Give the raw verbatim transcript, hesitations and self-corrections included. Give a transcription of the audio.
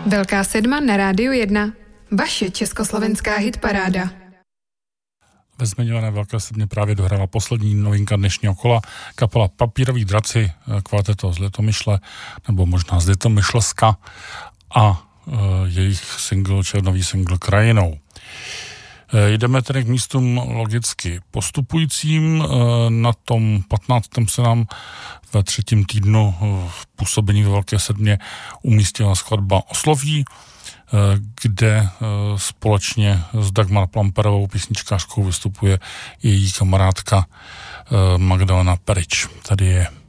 Velká sedma na Rádiu jedna. Vaše československá hitparáda. Ve zmiňované Velké sedmě právě dohrála poslední novinka dnešního kola. Kapela Papíroví draci, kvarteto z Litomyšle, nebo možná z Litomyšlska a e, jejich single, černový single Krajinou. E, jdeme tedy k místům logicky postupujícím. E, na tom patnáctém se nám ve třetím týdnu v působení ve Velké sedmě umístila skladba Osloví, kde společně s Dagmar Plamperovou písničkářkou vystupuje její kamarádka Magdalena Perič. Tady je